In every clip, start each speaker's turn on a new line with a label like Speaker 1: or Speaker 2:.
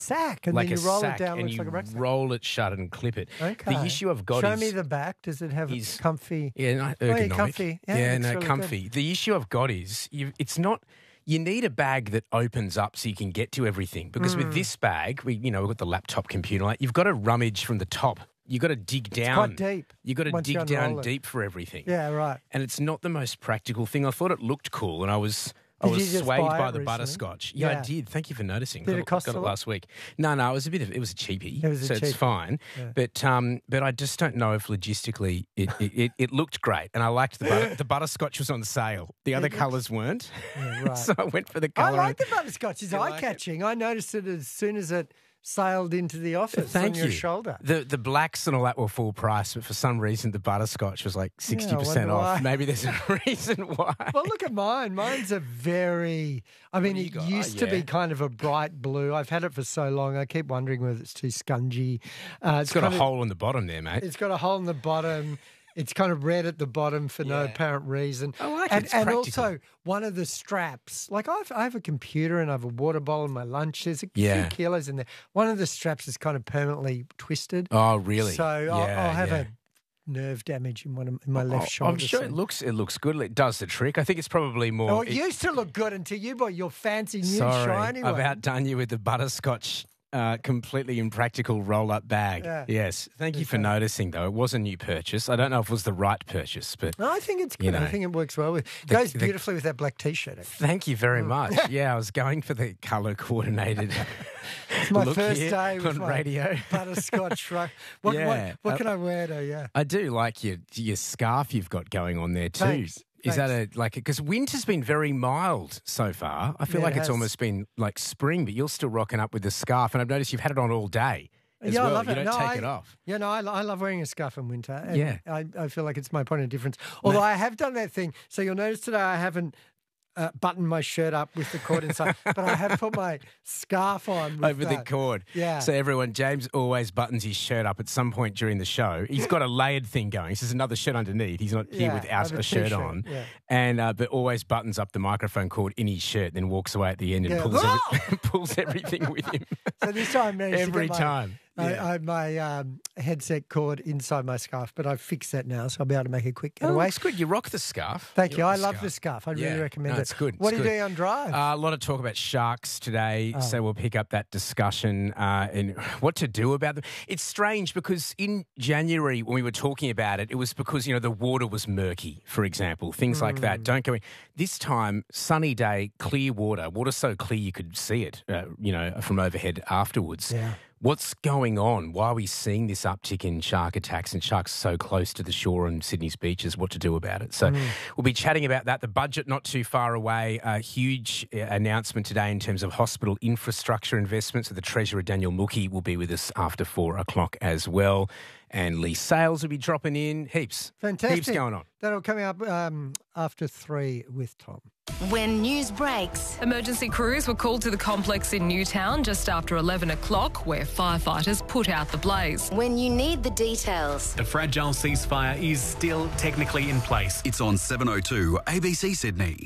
Speaker 1: sack, and
Speaker 2: like
Speaker 1: then you
Speaker 2: a
Speaker 1: roll
Speaker 2: sack,
Speaker 1: it down,
Speaker 2: and
Speaker 1: looks
Speaker 2: you
Speaker 1: like a rucksack.
Speaker 2: roll it shut and clip it.
Speaker 1: Okay.
Speaker 2: The issue I've got
Speaker 1: Show
Speaker 2: is...
Speaker 1: me the back. Does it have comfy?
Speaker 2: Yeah, no,
Speaker 1: Oh, yeah,
Speaker 2: ergonomic.
Speaker 1: comfy. Yeah, looks really
Speaker 2: comfy.
Speaker 1: good.
Speaker 2: The issue I've got is it's not... You need a bag that opens up so you can get to everything. Because with this bag, we've got the laptop computer, like, you've got to rummage from the top. You've got to dig down.
Speaker 1: Quite deep.
Speaker 2: You've got to
Speaker 1: once you
Speaker 2: dig down
Speaker 1: unroll it.
Speaker 2: deep for everything.
Speaker 1: Yeah, right.
Speaker 2: And it's not the most practical thing. I thought it looked cool, and I was
Speaker 1: Did you just
Speaker 2: swayed
Speaker 1: buy
Speaker 2: by
Speaker 1: it
Speaker 2: the
Speaker 1: recently?
Speaker 2: butterscotch. Yeah, I
Speaker 1: Yeah.
Speaker 2: did. Thank you for noticing.
Speaker 1: Did it cost
Speaker 2: got
Speaker 1: a
Speaker 2: it
Speaker 1: lot?
Speaker 2: last week. No, it was a cheapie.
Speaker 1: It was a
Speaker 2: so it's
Speaker 1: cheapie.
Speaker 2: fine.
Speaker 1: Yeah.
Speaker 2: But I just don't know if logistically it looked great, and I liked the butterscotch was on sale. The other colours weren't.
Speaker 1: Yeah, right.
Speaker 2: So I went for the
Speaker 1: I
Speaker 2: colour.
Speaker 1: like the butterscotch. It's
Speaker 2: You like
Speaker 1: eye-catching. I noticed it as soon as it sailed into the office
Speaker 2: Thank
Speaker 1: on
Speaker 2: you.
Speaker 1: your shoulder.
Speaker 2: The blacks and all that were full price, but for some reason the butterscotch was like 60%
Speaker 1: wonder
Speaker 2: off.
Speaker 1: why.
Speaker 2: Maybe there's a reason why.
Speaker 1: Well, look at mine. Mine's a very... I mean,
Speaker 2: do you
Speaker 1: it
Speaker 2: got?
Speaker 1: used
Speaker 2: Oh,
Speaker 1: to be
Speaker 2: yeah.
Speaker 1: kind of a bright blue. I've had it for so long. I keep wondering whether it's too scungy.
Speaker 2: It's got a
Speaker 1: kind of-
Speaker 2: hole in the bottom there, mate.
Speaker 1: It's got a hole in the bottom. It's kind of red at the bottom for no
Speaker 2: Yeah.
Speaker 1: apparent reason.
Speaker 2: I like it.
Speaker 1: And,
Speaker 2: It's
Speaker 1: and
Speaker 2: practical.
Speaker 1: also, one of the straps, like I have a computer and I have a water bowl in my lunch. There's a
Speaker 2: Yeah.
Speaker 1: few kilos in there. One of the straps is kind of permanently twisted.
Speaker 2: Oh, really?
Speaker 1: So I'll have
Speaker 2: yeah.
Speaker 1: a nerve damage in my left shoulder.
Speaker 2: I'm sure
Speaker 1: so-
Speaker 2: it looks good. It does the trick. I think it's probably more.
Speaker 1: Oh, it used to look good until you bought your fancy new
Speaker 2: Sorry,
Speaker 1: shiny one.
Speaker 2: I've outdone you with the butterscotch. Completely impractical roll-up bag.
Speaker 1: Yeah.
Speaker 2: Yes. Thank you for noticing, though. It was a new purchase. I don't know if it was the right purchase, but
Speaker 1: No, I think it's good.
Speaker 2: You know,
Speaker 1: I think it works well with. It goes
Speaker 2: the-
Speaker 1: beautifully with that black T-shirt. Actually.
Speaker 2: thank you very much. Yeah, I was going for the colour-coordinated
Speaker 1: It's my
Speaker 2: look
Speaker 1: first
Speaker 2: here
Speaker 1: day with
Speaker 2: on
Speaker 1: my
Speaker 2: radio.
Speaker 1: butterscotch truck. What
Speaker 2: Yeah.
Speaker 1: can I wear to? Yeah.
Speaker 2: I do like your scarf you've got going on there too.
Speaker 1: Thanks.
Speaker 2: Is that because winter's been very mild so far? I feel
Speaker 1: Yeah,
Speaker 2: like
Speaker 1: it
Speaker 2: it's
Speaker 1: has.
Speaker 2: almost been like spring, but you're still rocking up with the scarf, and I've noticed you've had it on all day as
Speaker 1: Yeah,
Speaker 2: well.
Speaker 1: I love
Speaker 2: you
Speaker 1: it.
Speaker 2: don't take it off.
Speaker 1: Yeah, no, I love wearing a scarf in winter. And
Speaker 2: Yeah.
Speaker 1: I feel like it's my point of difference. Although I have done that thing. So you'll notice today I haven't buttoned my shirt up with the cord inside, but I have put my scarf on with
Speaker 2: Over the
Speaker 1: that.
Speaker 2: cord.
Speaker 1: Yeah.
Speaker 2: So everyone, James always buttons his shirt up at some point during the show. He's got a layered thing going. So there's another shirt underneath. He's not here
Speaker 1: Yeah, I
Speaker 2: without
Speaker 1: have a
Speaker 2: a shirt
Speaker 1: t-shirt,
Speaker 2: on.
Speaker 1: yeah.
Speaker 2: And but always buttons up the microphone cord in his shirt, then walks away at the end and
Speaker 1: Yeah.
Speaker 2: pulls everything with him.
Speaker 1: So this time I managed
Speaker 2: Every
Speaker 1: to get
Speaker 2: time.
Speaker 1: my headset cord inside my scarf, but I've fixed that now, so I'll be able to make a quick
Speaker 2: Oh,
Speaker 1: getaway.
Speaker 2: it's good. You rock the scarf.
Speaker 1: Thank you.
Speaker 2: rock
Speaker 1: I love the scarf. I really
Speaker 2: Yeah.
Speaker 1: recommend
Speaker 2: No,
Speaker 1: it.
Speaker 2: it's good.
Speaker 1: What
Speaker 2: It's
Speaker 1: are you
Speaker 2: good.
Speaker 1: doing on Drive?
Speaker 2: A lot of talk about sharks today, so we'll pick up that discussion and what to do about them. It's strange because in January when we were talking about it, it was because, the water was murky, for example, things like that. Don't go in. This time, sunny day, clear water so clear you could see it, from overhead afterwards.
Speaker 1: Yeah.
Speaker 2: What's going on? Why are we seeing this uptick in shark attacks and sharks so close to the shore on Sydney's beaches? What to do about it? So we'll be chatting about that. The budget not too far away. A huge announcement today in terms of hospital infrastructure investment. So the Treasurer, Daniel Mookie, will be with us after 4 o'clock as well. And lease sales will be dropping in. Heaps.
Speaker 1: Fantastic.
Speaker 2: Heaps going on.
Speaker 1: That'll come up after 3 with Tom.
Speaker 3: When news breaks,
Speaker 4: Emergency crews were called to the complex in Newtown just after 11 o'clock, where firefighters put out the blaze.
Speaker 3: when you need the details.
Speaker 5: The fragile ceasefire is still technically in place.
Speaker 6: It's on 7:02 ABC Sydney.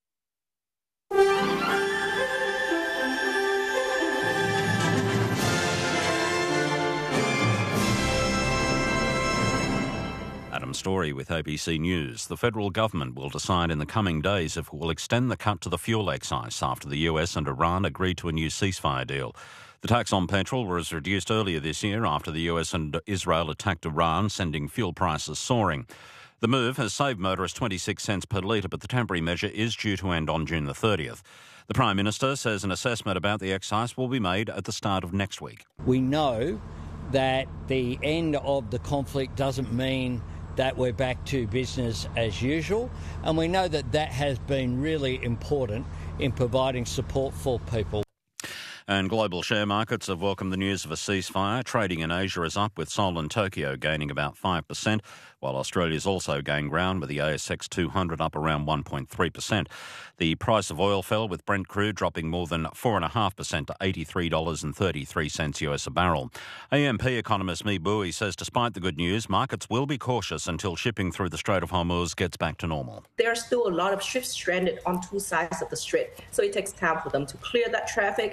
Speaker 7: Adam Story with ABC News. The federal government will decide in the coming days if it will extend the cut to the fuel excise after the US and Iran agreed to a new ceasefire deal. The tax on petrol was reduced earlier this year after the US and Israel attacked Iran, sending fuel prices soaring. The move has saved motorists 26 cents per litre, but the temporary measure is due to end on June the 30th. The Prime Minister says an assessment about the excise will be made at the start of next week.
Speaker 8: We know that the end of the conflict doesn't mean that we're back to business as usual, and we know that that has been really important in providing support for people.
Speaker 7: And global share markets have welcomed the news of a ceasefire. Trading in Asia is up, with Seoul and Tokyo gaining about 5%, while Australia's also gained ground, with the ASX 200 up around 1.3%. The price of oil fell, with Brent crude dropping more than 4.5% to $83.33 US a barrel. AMP economist Mi Bui says despite the good news, markets will be cautious until shipping through the Strait of Hormuz gets back to normal.
Speaker 9: There are still a lot of ships stranded on two sides of the strait, so it takes time for them to clear that traffic. It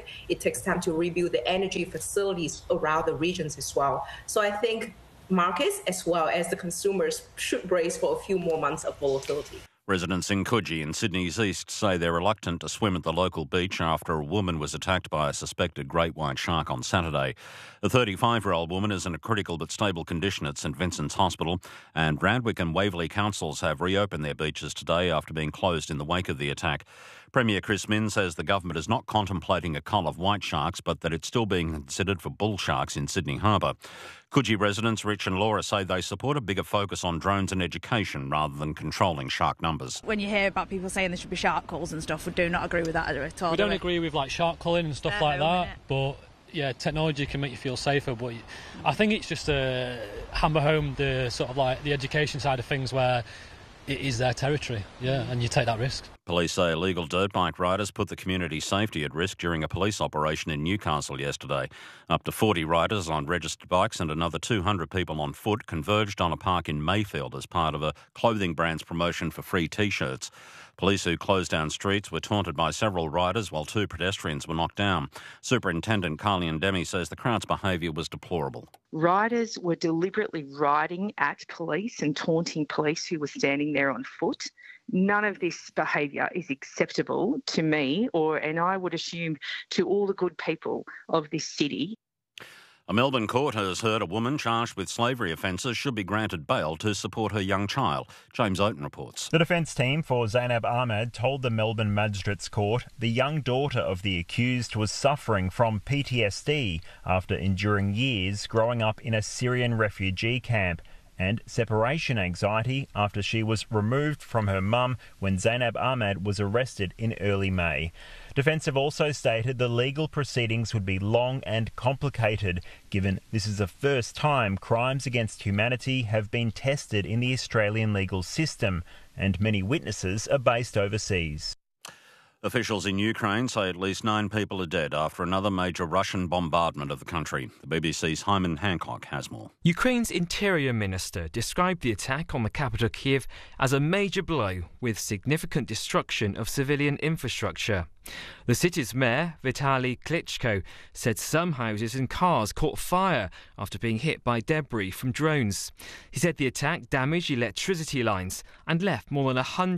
Speaker 9: takes time to rebuild the energy facilities around the regions as well. So I think markets as well as the consumers should brace for a few more months of volatility.
Speaker 7: Residents in Coogee in Sydney's east say they're reluctant to swim at the local beach after a woman was attacked by a suspected great white shark on Saturday. A 35-year-old woman is in a critical but stable condition at St Vincent's Hospital, and Randwick and Waverley councils have reopened their beaches today after being closed in the wake of the attack. Premier Chris Minns says the government is not contemplating a cull of white sharks, but that it's still being considered for bull sharks in Sydney Harbour. Coogee residents Rich and Laura say they support a bigger focus on drones and education rather than controlling shark numbers.
Speaker 10: When you hear about people saying there should be shark calls and stuff, we do not agree with that at all.
Speaker 11: We don't agree with like shark culling and stuff like that, but yeah, technology can make you feel safer. But I think it's just to hammer home the sort of like the education side of things where it is their territory, and you take that risk.
Speaker 7: Police say illegal dirt bike riders put the community's safety at risk during a police operation in Newcastle yesterday. Up to 40 riders on registered bikes and another 200 people on foot converged on a park in Mayfield as part of a clothing brand's promotion for free T-shirts. Police who closed down streets were taunted by several riders while 2 pedestrians were knocked down. Superintendent Carly Demi says the crowd's behaviour was deplorable.
Speaker 12: Riders were deliberately riding at police and taunting police who were standing there on foot. None of this behaviour is acceptable to me and I would assume to all the good people of this city.
Speaker 7: A Melbourne court has heard a woman charged with slavery offences should be granted bail to support her young child. James Oaten reports.
Speaker 13: The defence team for Zainab Ahmed told the Melbourne Magistrates Court the young daughter of the accused was suffering from PTSD after enduring years growing up in a Syrian refugee camp, and separation anxiety after she was removed from her mum when Zainab Ahmed was arrested in early May. Defence have also stated the legal proceedings would be long and complicated, given this is the first time crimes against humanity have been tested in the Australian legal system, and many witnesses are based overseas.
Speaker 7: Officials in Ukraine say at least 9 people are dead after another major Russian bombardment of the country. The BBC's Hyman Hancock has more.
Speaker 14: Ukraine's Interior Minister described the attack on the capital Kyiv as a major blow with significant destruction of civilian infrastructure. The city's mayor, Vitaly Klitschko, said some houses and cars caught fire after being hit by debris from drones. He said the attack damaged electricity lines and left more than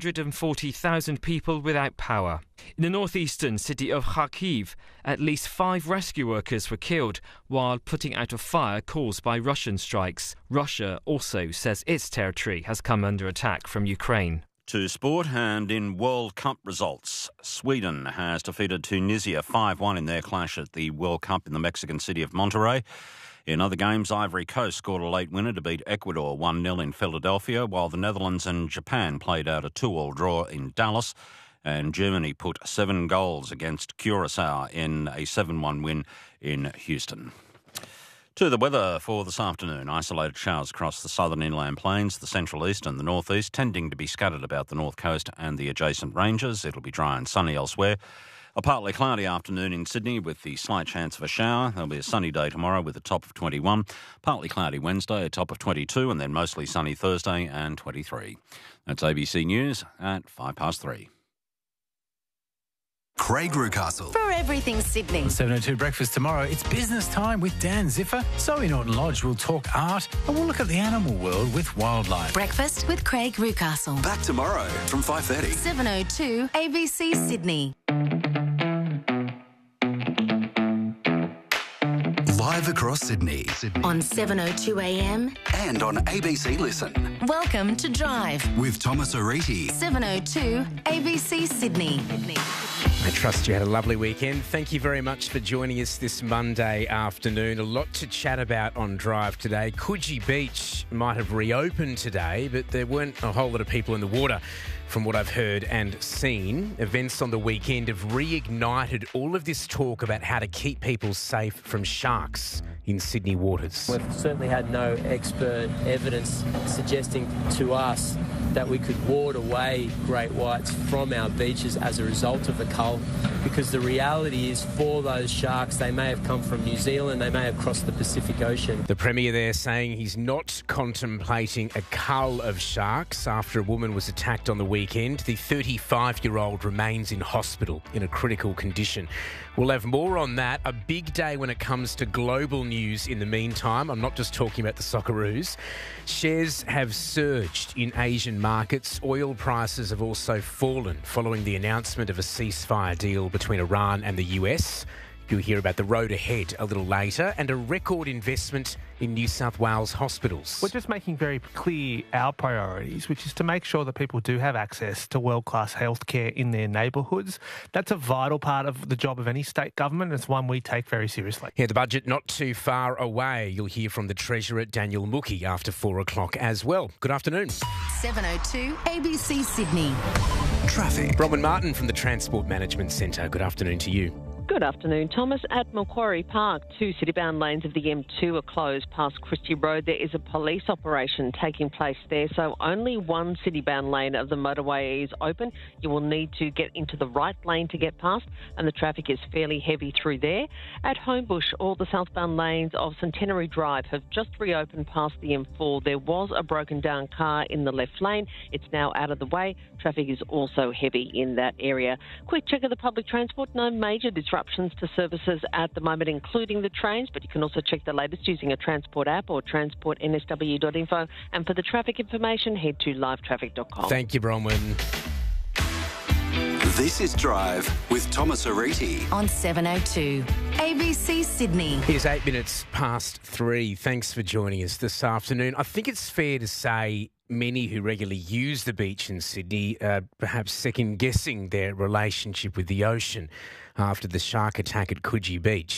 Speaker 14: 140,000 people without power. In the northeastern city of Kharkiv, at least 5 rescue workers were killed while putting out a fire caused by Russian strikes. Russia also says its territory has come under attack from Ukraine.
Speaker 7: To sport, and in World Cup results, Sweden has defeated Tunisia 5-1 in their clash at the World Cup in the Mexican city of Monterrey. In other games, Ivory Coast scored a late winner to beat Ecuador 1-0 in Philadelphia, while the Netherlands and Japan played out a 2-2 draw in Dallas, and Germany put 7 goals against Curacao in a 7-1 win in Houston. To the weather for this afternoon. Isolated showers across the southern inland plains, the central east and the northeast, tending to be scattered about the north coast and the adjacent ranges. It'll be dry and sunny elsewhere. A partly cloudy afternoon in Sydney with the slight chance of a shower. There'll be a sunny day tomorrow with a top of 21. Partly cloudy Wednesday, a top of 22, and then mostly sunny Thursday and 23. That's ABC News at 3:05.
Speaker 6: Craig Rucastle.
Speaker 3: For everything Sydney.
Speaker 15: 7:02 breakfast tomorrow. It's business time with Dan Ziffer. Zoe Norton Lodge will talk art and we'll look at the animal world with wildlife.
Speaker 3: Breakfast with Craig Rucastle.
Speaker 6: Back tomorrow from 5:30.
Speaker 3: 7:02 ABC Sydney.
Speaker 6: Live across Sydney.
Speaker 3: On 7:02 AM.
Speaker 6: And on ABC Listen.
Speaker 3: Welcome to Drive.
Speaker 6: With Thomas Ariti.
Speaker 3: 7:02 ABC Sydney.
Speaker 2: I trust you had a lovely weekend. Thank you very much for joining us this Monday afternoon. A lot to chat about on Drive today. Coogee Beach might have reopened today, but there weren't a whole lot of people in the water from what I've heard and seen. Events on the weekend have reignited all of this talk about how to keep people safe from sharks in Sydney waters.
Speaker 16: We've certainly had no expert evidence suggesting to us that we could ward away great whites from our beaches as a result of the cull, because the reality is for those sharks, they may have come from New Zealand, they may have crossed the Pacific Ocean.
Speaker 2: The Premier there saying he's not contemplating a cull of sharks after a woman was attacked on the weekend. The 35-year-old remains in hospital in a critical condition. We'll have more on that. A big day when it comes to global news in the meantime. I'm not just talking about the Socceroos. Shares have surged in Asian markets. Oil prices have also fallen following the announcement of a ceasefire deal between Iran and the US. You'll hear about the road ahead a little later, and a record investment in New South Wales hospitals.
Speaker 17: We're just making very clear our priorities, which is to make sure that people do have access to world-class healthcare in their neighbourhoods. That's a vital part of the job of any state government. It's one we take very seriously.
Speaker 2: Yeah, the budget not too far away. You'll hear from the Treasurer, Daniel Mookie, after 4 o'clock as well. Good afternoon.
Speaker 3: 7:02 ABC Sydney.
Speaker 6: Traffic.
Speaker 2: Bronwyn Martin from the Transport Management Centre. Good afternoon to you.
Speaker 18: Good afternoon, Thomas. At Macquarie Park, 2 city-bound lanes of the M2 are closed past Christie Road. There is a police operation taking place there, so only one city-bound lane of the motorway is open. You will need to get into the right lane to get past, and the traffic is fairly heavy through there. At Homebush, all the southbound lanes of Centenary Drive have just reopened past the M4. There was a broken-down car in the left lane. It's now out of the way. Traffic is also heavy in that area. Quick check of the public transport. No major disruptions to services at the moment, including the trains, but you can also check the latest using a Transport app or transportnsw.info. And for the traffic information, head to livetraffic.com.
Speaker 2: Thank you, Bronwyn.
Speaker 6: This is Drive with Thomas Ariti
Speaker 3: on 7:02 ABC Sydney.
Speaker 2: Here's 8 minutes past 3. Thanks for joining us this afternoon. I think it's fair to say many who regularly use the beach in Sydney are perhaps second-guessing their relationship with the ocean after the shark attack at Coogee Beach.